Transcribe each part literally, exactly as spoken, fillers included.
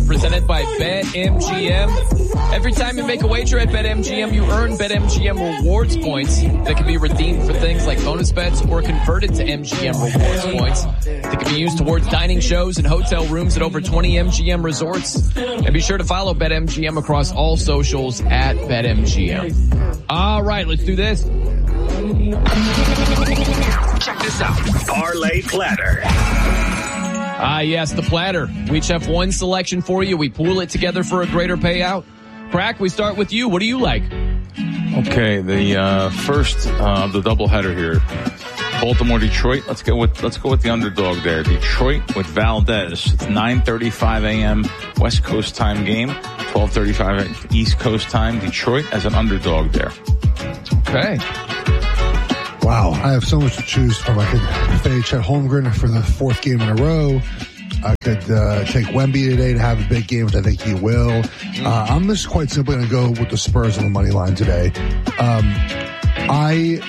presented by BetMGM. Every time you make a wager at BetMGM, you earn BetMGM rewards points that can be redeemed for things like bonus bets or converted to M G M rewards points that can be used towards dining shows and hotel rooms at over twenty M G M resorts. And be sure to follow BetMGM across all socials at BetMGM. All right, let's do this. Check this out. Parlay Platter. Ah, yes, the platter. We each have one selection for you. We pool it together for a greater payout. Crack, we start with you. What do you like? Okay, the uh, first uh, the doubleheader here, Baltimore Detroit. Let's go with let's go with the underdog there. Detroit with Valdez. It's nine thirty-five a.m. West Coast time game. twelve thirty-five East Coast time. Detroit as an underdog there. Okay. Wow, I have so much to choose from. I could fade Chet Holmgren for the fourth game in a row. I could uh, take Wemby today to have a big game, which I think he will. Uh, I'm just quite simply going to go with the Spurs on the money line today. Um, I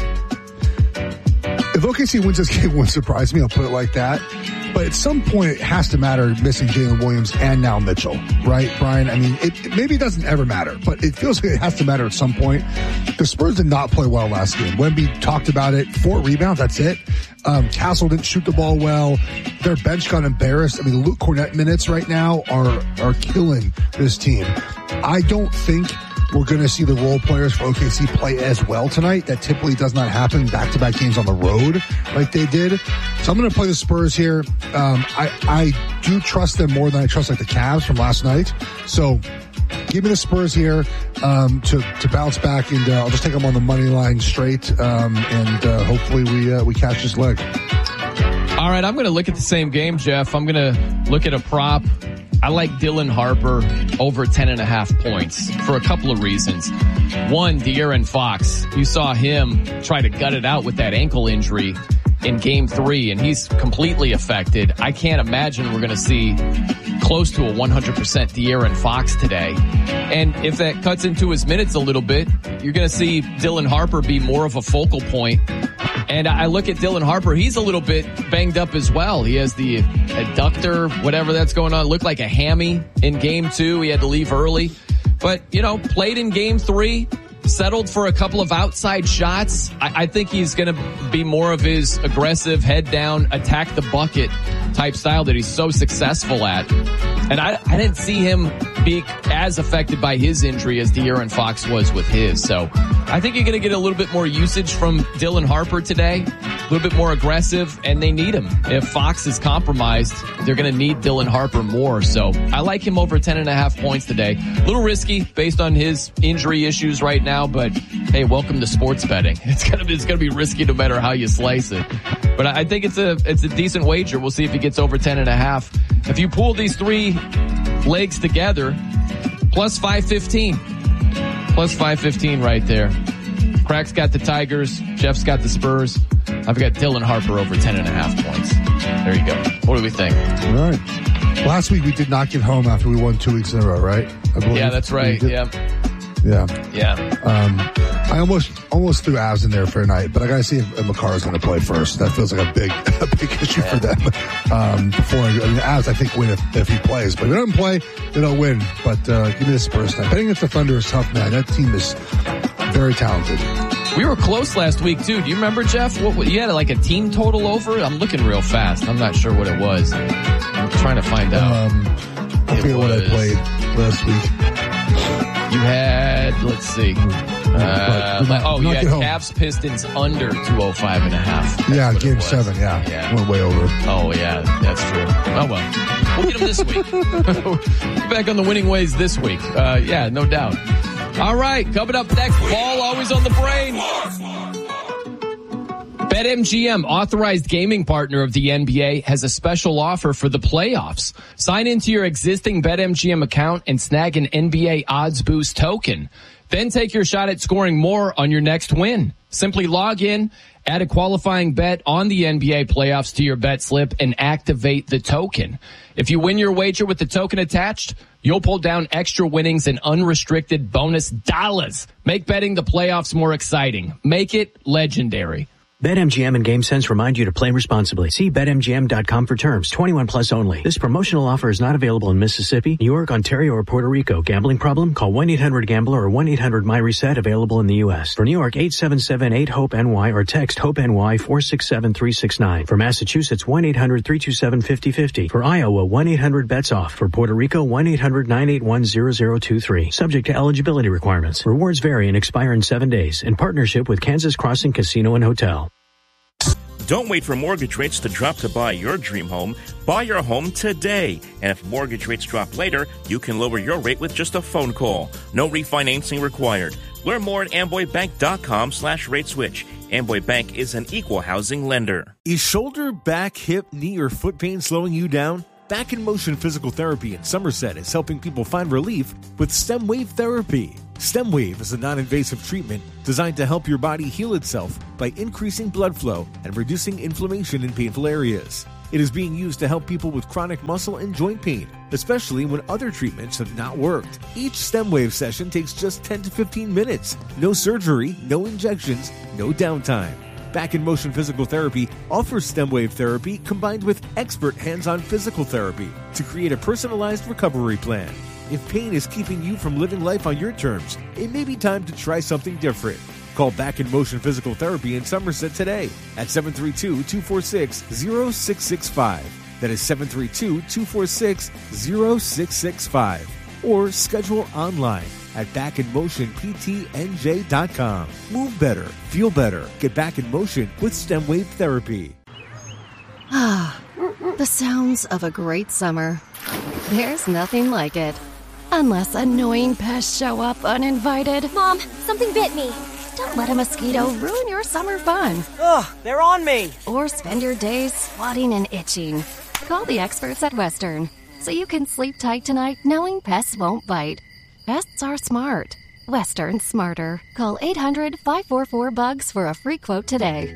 if O K C wins this game, it wouldn't surprise me. I'll put it like that. But at some point, it has to matter missing Jalen Williams and now Mitchell, right, Brian? I mean, it, it maybe it doesn't ever matter, but it feels like it has to matter at some point. The Spurs did not play well last game. Wemby talked about it. Four rebounds, that's it. Um, Castle didn't shoot the ball well. Their bench got embarrassed. I mean, Luke Cornett minutes right now are are killing this team. I don't think we're going to see the role players for O K C play as well tonight. That typically does not happen back-to-back games on the road like they did. So I'm going to play the Spurs here. Um, I, I do trust them more than I trust like the Cavs from last night. So give me the Spurs here um, to to bounce back, and uh, I'll just take them on the money line straight, um, and uh, hopefully we uh, we catch this leg. All right, I'm going to look at the same game, Jeff. I'm going to look at a prop. I like Dylan Harper over ten and a half points for a couple of reasons. One, De'Aaron Fox. You saw him try to gut it out with that ankle injury in game three, and he's completely affected. I can't imagine we're going to see close to a one hundred percent De'Aaron Fox today. And if that cuts into his minutes a little bit, you're going to see Dylan Harper be more of a focal point. And I look at Dylan Harper, he's a little bit banged up as well. He has the adductor, whatever that's going on. It looked like a hammy in game two. He had to leave early. But, you know, played in game three, settled for a couple of outside shots. I, I think he's going to be more of his aggressive, head down, attack the bucket type style that he's so successful at. And I, I didn't see him be as affected by his injury as De'Aaron Fox was with his. So I think you're going to get a little bit more usage from Dylan Harper today, a little bit more aggressive, and they need him. If Fox is compromised, they're going to need Dylan Harper more. So I like him over ten and a half points today. A little risky based on his injury issues right now, but hey, welcome to sports betting. It's going to be, it's going to be risky no matter how you slice it. But I think it's a, it's a decent wager. We'll see if he gets over ten and a half. If you pool these three legs together, plus five fifteen. Plus five fifteen right there. Crack's got the Tigers. Jeff's got the Spurs. I've got Dylan Harper over ten and a half points. There you go. What do we think? All right. Last week we did not get home after we won two weeks in a row, right? I believe. Yeah, that's right. Yeah. Yeah. Yeah. Um, I almost almost threw Avs in there for a night, but I gotta see if Makar is going to play first. That feels like a big a big issue for them. Um, before I, I mean, the Avs, I think win if, if he plays, but if he doesn't play, they don't win. But uh, give me the Spurs tonight. Betting against the Thunder is tough, man. That team is very talented. We were close last week too. Do you remember, Jeff? What you had like a team total over? I'm looking real fast. I'm not sure what it was. I'm trying to find out. Um, I forget what I played last week. You had, let's see. Uh, not, oh, you had home. Cavs Pistons under two oh five and a half. That's yeah, game seven, yeah. yeah. Went way over. Oh, yeah, that's true. Oh, well. We'll get them this week. Get back on the winning ways this week. Uh, yeah, no doubt. All right, coming up next, ball always on the brain. BetMGM, authorized gaming partner of the N B A, has a special offer for the playoffs. Sign into your existing BetMGM account and snag an N B A Odds Boost token. Then take your shot at scoring more on your next win. Simply log in, add a qualifying bet on the N B A playoffs to your bet slip, and activate the token. If you win your wager with the token attached, you'll pull down extra winnings and unrestricted bonus dollars. Make betting the playoffs more exciting. Make it legendary. BetMGM and GameSense remind you to play responsibly. See Bet M G M dot com for terms. twenty-one plus only. This promotional offer is not available in Mississippi, New York, Ontario, or Puerto Rico. Gambling problem? Call one eight hundred gambler or one eight hundred my reset, available in the U S. For New York, eight seven seven eight hope N Y or text HOPE-NY four six seven three six nine. For Massachusetts, one eight hundred three two seven five zero five zero. For Iowa, one eight hundred bets off. For Puerto Rico, one eight hundred nine eight one zero zero two three. Subject to eligibility requirements. Rewards vary and expire in seven days. In partnership with Kansas Crossing Casino and Hotel. Don't wait for mortgage rates to drop to buy your dream home. Buy your home today. And if mortgage rates drop later, you can lower your rate with just a phone call. No refinancing required. Learn more at amboybank.com slash rate switch. Amboy Bank is an equal housing lender. Is shoulder, back, hip, knee, or foot pain slowing you down? Back in Motion Physical Therapy in Somerset is helping people find relief with STEM Wave Therapy. STEM Wave is a non-invasive treatment designed to help your body heal itself by increasing blood flow and reducing inflammation in painful areas. It is being used to help people with chronic muscle and joint pain, especially when other treatments have not worked. Each STEM Wave session takes just ten to fifteen minutes. No surgery, no injections, no downtime. Back in Motion Physical Therapy offers STEM Wave Therapy combined with expert hands-on physical therapy to create a personalized recovery plan. If pain is keeping you from living life on your terms, it may be time to try something different. Call Back in Motion Physical Therapy in Somerset today at seven three two, two four six, zero six six five. That is seven three two, two four six, zero six six five. Or schedule online at back in motion p t n j dot com. Move better, feel better. Get back in motion with STEM Wave Therapy. Ah, the sounds of a great summer. There's nothing like it. Unless annoying pests show up uninvited. Mom, something bit me. Don't let a mosquito ruin your summer fun. Ugh, they're on me. Or spend your days swatting and itching. Call the experts at Western, so you can sleep tight tonight knowing pests won't bite. Pests are smart. Western smarter. Call eight hundred, five four four, bugs for a free quote today.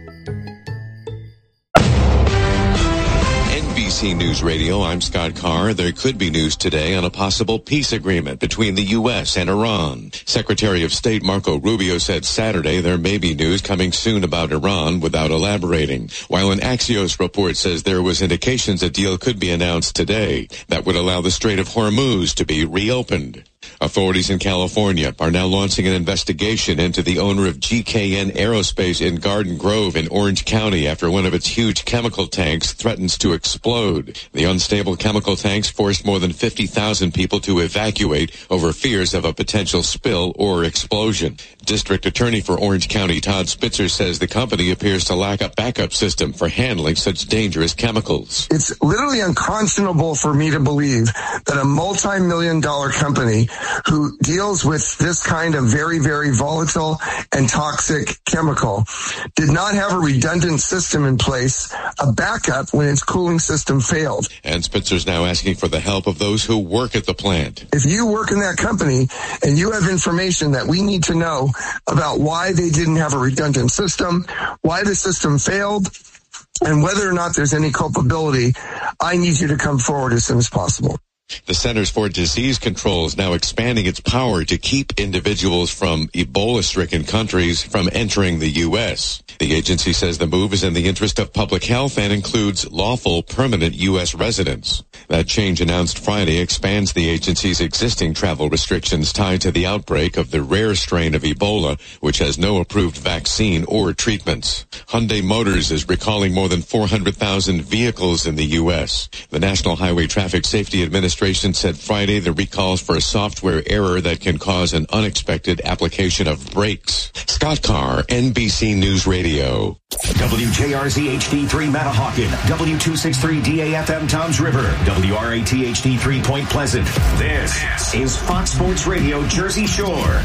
N B C News Radio, I'm Scott Carr. There could be news today on a possible peace agreement between the U S and Iran. Secretary of State Marco Rubio said Saturday there may be news coming soon about Iran without elaborating, while an Axios report says there was indications a deal could be announced today that would allow the Strait of Hormuz to be reopened. Authorities in California are now launching an investigation into the owner of G K N Aerospace in Garden Grove in Orange County after one of its huge chemical tanks threatens to explode. The unstable chemical tanks forced more than fifty thousand people to evacuate over fears of a potential spill or explosion. District Attorney for Orange County Todd Spitzer says the company appears to lack a backup system for handling such dangerous chemicals. It's literally unconscionable for me to believe that a multi-million dollar company who deals with this kind of very, very volatile and toxic chemical did not have a redundant system in place, a backup when its cooling system failed. And Spitzer's now asking for the help of those who work at the plant. If you work in that company and you have information that we need to know about why they didn't have a redundant system, why the system failed, and whether or not there's any culpability, I need you to come forward as soon as possible. The Centers for Disease Control is now expanding its power to keep individuals from Ebola-stricken countries from entering the U S. The agency says the move is in the interest of public health and includes lawful permanent U S residents. That change, announced Friday, expands the agency's existing travel restrictions tied to the outbreak of the rare strain of Ebola, which has no approved vaccine or treatments. Hyundai Motors is recalling more than four hundred thousand vehicles in the U S. The National Highway Traffic Safety Administration said Friday the recalls for a software error that can cause an unexpected application of brakes. Scott Carr, N B C News Radio. W J R Z H D three Matahawkin, W two sixty-three D A F M Toms River, W R A T H D three Point Pleasant. This is Fox Sports Radio Jersey Shore.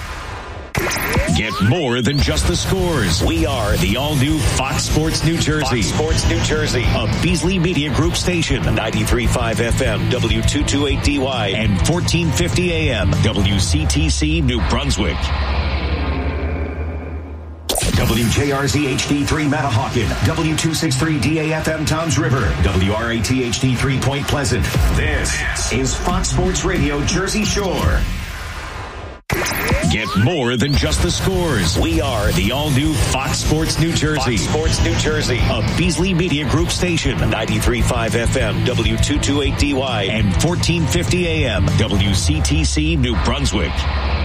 Get more than just the scores. We are the all-new Fox Sports New Jersey. Fox Sports New Jersey. A Beasley Media Group station. ninety-three point five F M, W two twenty-eight D Y, and fourteen fifty A M, W C T C New Brunswick. W J R Z H D three Matahawkin, W two sixty-three D A F M Toms River, W R A T H D three Point Pleasant. This is Fox Sports Radio Jersey Shore. get more than just the scores. We are the all-new Fox Sports New Jersey. Fox Sports New Jersey, a Beasley Media Group station, ninety-three point five F M, W two twenty-eight D Y, and fourteen fifty A M, W C T C New Brunswick.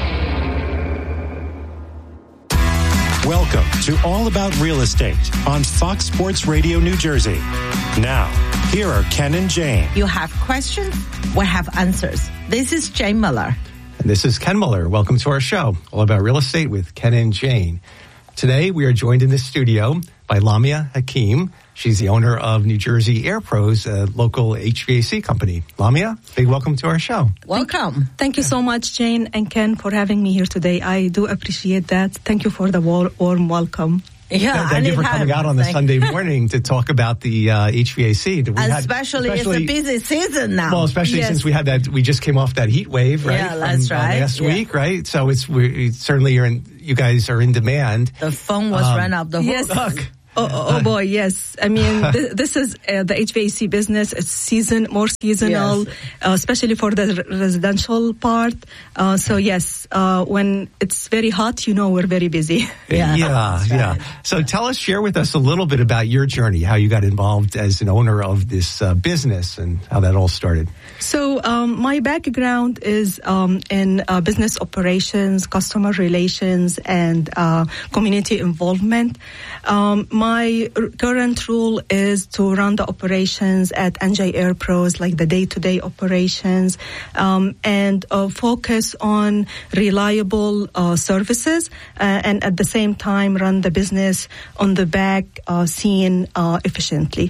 Welcome to All About Real Estate on Fox Sports Radio New Jersey. Now, here are Ken and Jane. You have questions, we have answers. This is Jane Muller. And this is Ken Muller. Welcome to our show, All About Real Estate with Ken and Jane. Today, we are joined in the studio by Lamia Hakim. She's the owner of New Jersey Air Pros, a local H V A C company. Lamia, big welcome to our show. Welcome. Thank you so much, Jane and Ken, for having me here today. I do appreciate that. Thank you for the warm welcome. Yeah, thank you for coming out on the Sunday morning to talk about the uh, H V A C. We had, especially, especially, it's a busy season now. Well, especially yes. since we had that, we just came off that heat wave, right? Yeah, that's From, right. Uh, last yeah. week, right? So it's we, certainly you're in. You guys are in demand. The phone was um, run up the yes. hook. Oh, oh, oh boy, yes. I mean, th- this is uh, the H V A C business. It's season, more seasonal, yes. uh, especially for the residential part. Uh, so yes, uh, when it's very hot, you know, we're very busy. Yeah, yeah, yeah. So tell us, share with us a little bit about your journey, how you got involved as an owner of this uh, business and how that all started. So um, my background is um, in uh, business operations, customer relations, and uh, community involvement. Um, my current role is to run the operations at N J Air Pros, like the day-to-day operations, um, and uh, focus on reliable uh, services, uh, and at the same time run the business on the back uh, scene uh, efficiently.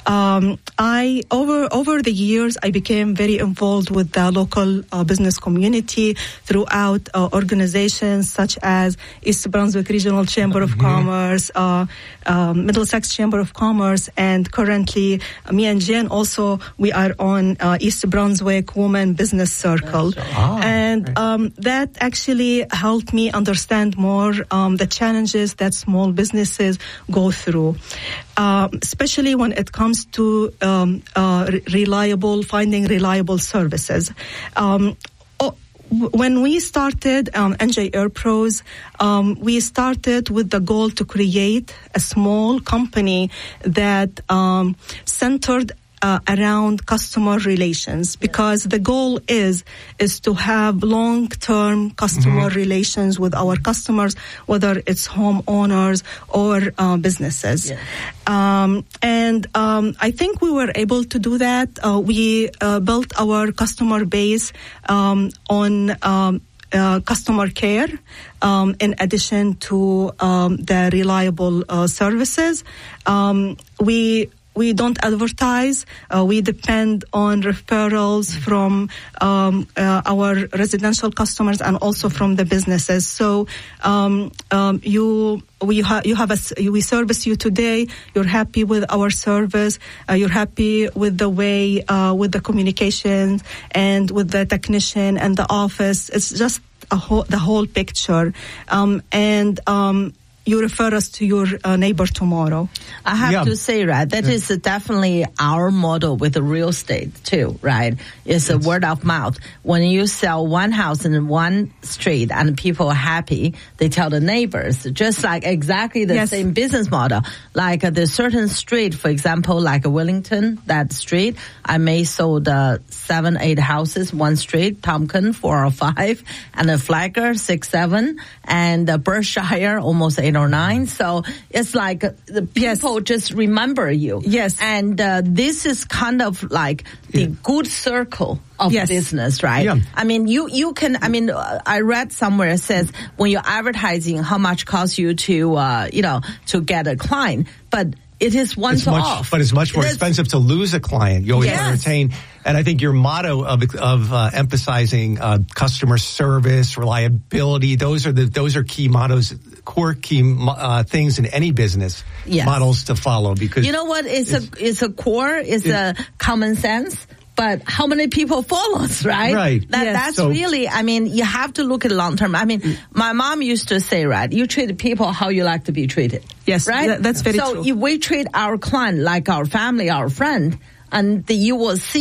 Um, I over over the years, I became very involved with the local uh, business community throughout uh, organizations such as East Brunswick Regional Chamber of mm-hmm. Commerce, uh, um, Middlesex Chamber of Commerce, and currently uh, me and Jen also, we are on uh, East Brunswick Women Business Circle. Ah, and um, that actually helped me understand more um, the challenges that small businesses go through. Uh, especially when it comes to um, uh, re- reliable, finding reliable services. Um, oh, when we started um, N J Air Pros, um, we started with the goal to create a small company that um, centered Uh, around customer relations, because the goal is is to have long-term customer mm-hmm. relations with our customers, whether it's homeowners or uh, businesses. Yeah. Um, and um, I think we were able to do that. Uh, we uh, built our customer base um, on um, Uh, customer care, um, in addition to um, the reliable uh, services. Um, we We don't advertise. Uh, we depend on referrals from um, uh, our residential customers and also from the businesses. So um, um, you we ha- you have a, we service you today. You're happy with our service. Uh, you're happy with the way uh, with the communication and with the technician and the office. It's just a whole, the whole picture. Um, and um, you refer us to your uh, neighbor tomorrow. I have yeah. to say, right, that yeah. is definitely our model with the real estate too, right? It's, it's a word of mouth. When you sell one house in one street and people are happy, they tell the neighbors, just like exactly the yes. same business model. Like uh, the certain street, for example, like Wellington, that street, I may sold uh, seven, eight houses, one street, Tompkin, four or five, and a Flagler, six, seven, and uh, Berkshire, almost eight or nine. So it's like the people yes. just remember you. Yes. And uh, this is kind of like the yeah. good circle of yes. business, right? Yeah. I mean, you, you can, I mean, uh, I read somewhere it says when you're advertising how much costs you to, uh, you know, to get a client, but it is once it's much, off. But it's much more it's, expensive to lose a client. You always yes. want to retain. And I think your motto of of uh, emphasizing uh, customer service, reliability, those are the those are key mottos, core key uh, things in any business yes. models to follow. Because you know what? It's, it's a it's a core. It's it, a common sense. But how many people follow us, right? Right. That, yes. That's so, really, I mean, you have to look at long term. I mean, my mom used to say, right, you treat people how you like to be treated. Yes, right? Th- that's very so true. So if we treat our client like our family, our friend, and the, you will see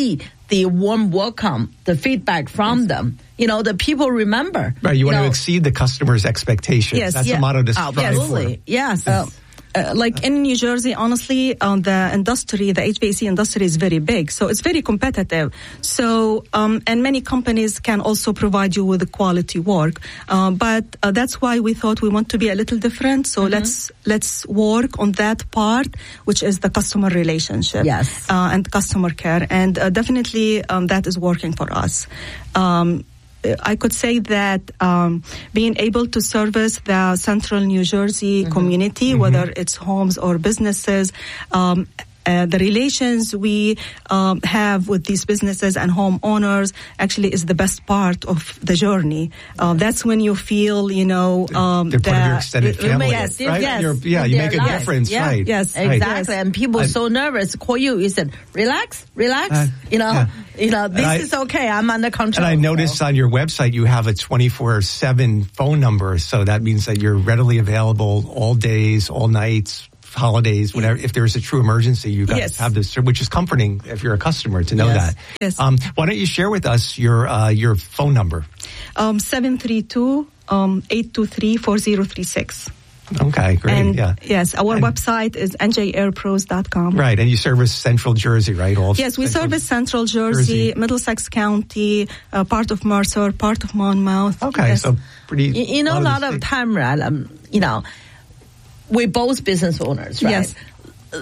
the warm welcome, the feedback from yes. them. You know, the people remember. Right, you, you want know, to exceed the customer's expectations. Yes, That's yeah. the motto to strive Absolutely, for. yes. Uh, Uh, like in New Jersey, honestly, um, the industry, the H V A C industry is very big. So it's very competitive. So, um, and many companies can also provide you with quality work. Uh, but uh, that's why we thought we want to be a little different. So mm-hmm. let's, let's work on that part, which is the customer relationship. Yes. Uh, and customer care. And uh, definitely um, that is working for us. Um, I could say that um, being able to service the central New Jersey mm-hmm. community, mm-hmm. whether it's homes or businesses, um, uh, the relations we um, have with these businesses and homeowners actually is the best part of the journey. Uh, that's when you feel, you know, um, they're part of your extended it, family, yes, right? Yes, You're, yeah, you make a life. difference, yeah. right? Yes, exactly. Right. And people I, so nervous call you. You said, "Relax, relax." Uh, you know, yeah. you know, this I, is okay. I'm under control. And I noticed so. on your website you have a twenty-four seven phone number, so that means that you're readily available all days, all nights, holidays, whatever. If there's a true emergency, you guys yes. have this, which is comforting if you're a customer to know yes. that. Yes. Um, why don't you share with us your uh, your phone number? Um, seven three two, eight two three, four zero three six. Okay, great. And yeah. Yes, our and, website is N J air pros dot com. Right, and you service Central Jersey, right? All yes, we Central service Central Jersey, Jersey. Middlesex County, uh, part of Mercer, part of Monmouth. Okay, yes. so pretty. You, you know, a lot of, of time, right? Um, you know, we're both business owners, right? Yes. Uh,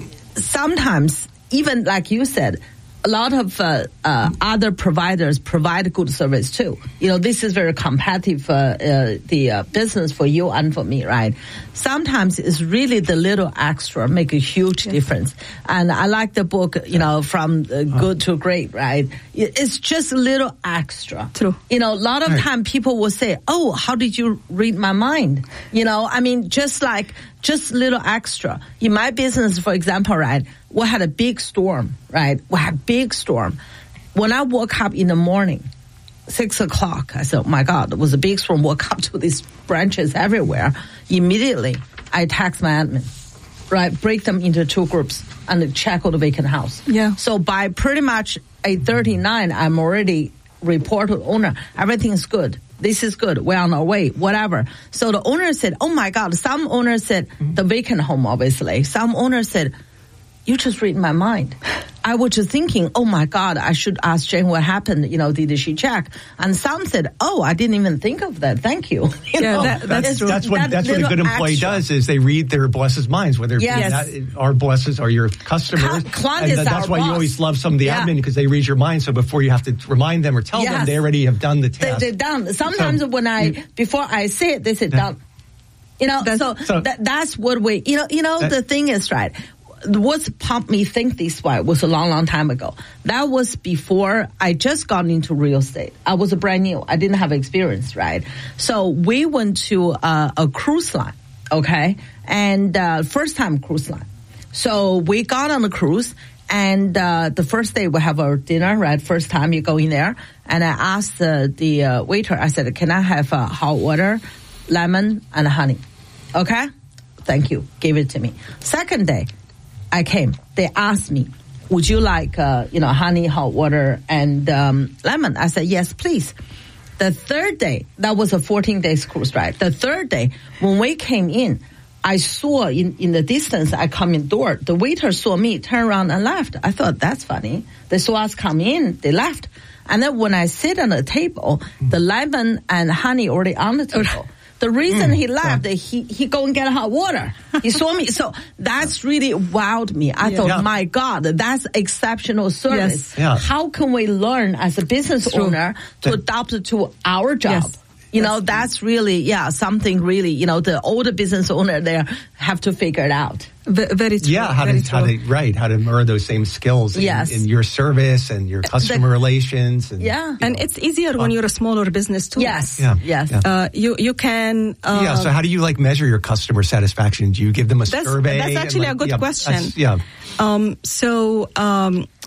sometimes, even like you said, a lot of uh, uh, other providers provide good service too. You know, this is very competitive, uh, uh, the uh, business for you and for me, right? Sometimes it's really the little extra make a huge yes. difference. And I like the book, you know, From uh, Good to Great, right? It's just a little extra. True. You know, a lot of right. time people will say, oh, how did you read my mind? You know, I mean, just like, just a little extra. In my business, for example, right, we had a big storm, right? We had a big storm. When I woke up in the morning, six o'clock, I said, oh my God, there was a big storm. Woke up to these branches everywhere. Immediately, I text my admin, right? Break them into two groups and check out the vacant house. Yeah. So by pretty much eight thirty-nine, I'm already reported owner. Everything's good. This is good. We're on our way, whatever. So the owner said, oh my God, some owners said, mm-hmm. the vacant home, obviously. Some owners said, you just read my mind. I was just thinking, oh my God, I should ask Jane what happened. You know, did she check? And some said, oh, I didn't even think of that. Thank you. you yeah, know, that, that's, that's what that that's what a good employee extra. does is they read their boss's minds, whether yes. that, our bosses are your customers. Client and is that's our why boss. You always love some of the yeah. admin because they read your mind. So before you have to remind them or tell yes. them, they already have done the task. They, they're done. Sometimes so, when I, before I say it, they say yeah. done. You know, that's, so, so that, that's what we, you know, you know, that, the thing is, right, what's pumped me think this way was a long, long time ago. That was before I just got into real estate. I was a brand new. I didn't have experience, right? So we went to uh, a cruise line, okay? And uh, first time cruise line. So we got on the cruise, and uh, the first day we have our dinner, right? First time you go in there. And I asked uh, the uh, waiter, I said, can I have uh, hot water, lemon, and honey? Okay? Thank you. Gave it to me. Second day, I came. They asked me, would you like, uh, you know, honey, hot water, and um, lemon? I said, yes, please. The third day, that was a fourteen days cruise, right? The third day, when we came in, I saw in, in the distance, I come in door, the waiter saw me, turn around and left. I thought, that's funny. They saw us come in, they left. And then when I sit on the table, the lemon and honey already on the table. The reason mm, he left, yeah. he he go and get hot water. He saw me, so that's really wowed me. I yeah. thought, yeah. my God, that's exceptional service. Yes. Yeah. How can we learn as a business True. owner to that, adopt it to our job? Yes. You know, that's really, yeah, something really, you know, the older business owner there have to figure it out. V- very true. Yeah, how very to, how to, right, how to mirror those same skills in, yes. in your service and your customer the, relations. And, yeah. And know, it's easier when you're a smaller business too. Yes. Yeah. Yes. Yeah. Uh, you, you can. Uh, yeah, so how do you like measure your customer satisfaction? Do you give them a that's, survey? That's actually like, a good yeah, question. Yeah. Um, so, um,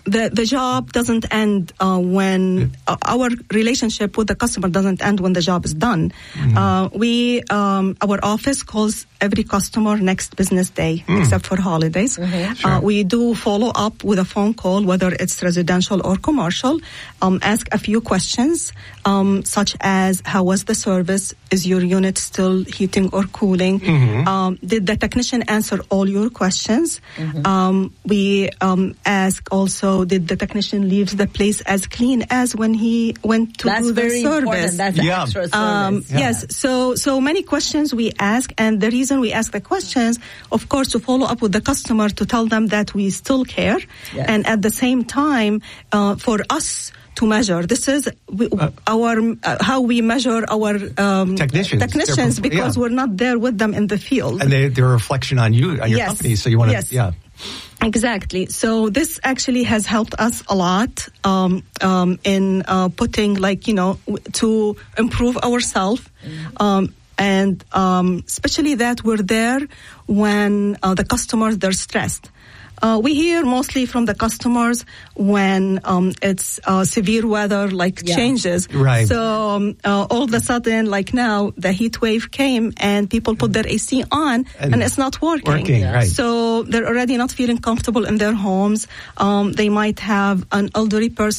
the the job doesn't end uh, when uh, our relationship with the customer doesn't end when the job is done. Mm-hmm. Uh, we um, our office calls every customer next business day, mm. except for holidays. Mm-hmm. Sure. Uh, we do follow up with a phone call, whether it's residential or commercial. Um, ask a few questions, um, such as how was the service? Is your unit still heating or cooling? Mm-hmm. Um, did the technician answer all your questions? Mm-hmm. Um, we um, ask also, did the technician leave the place as clean as when he went to That's do the very service? Important. That's yeah. extra service. Um, yeah. Yes. So, so many questions we ask, and the reason we ask the questions, of course, to follow up with the customer to tell them that we still care, yes. and at the same time, uh, for us to measure. This is we, uh, our uh, how we measure our um, technicians, technicians perf- because yeah. we're not there with them in the field, and they, they're a reflection on you, on your yes. company. So you want to, yes. yeah. Exactly. So this actually has helped us a lot um, um, in uh, putting, like, you know, w- to improve ourselves. Mm-hmm. Um, and um, especially that we're there when uh, the customers, they're stressed. Uh, we hear mostly from the customers when um, it's uh, severe weather, like yeah. changes. Right. So um, uh, all of a sudden, like now, the heat wave came and people put their A C on and, and it's not working. Working, yeah. right. So they're already not feeling comfortable in their homes. Um, they might have an elderly person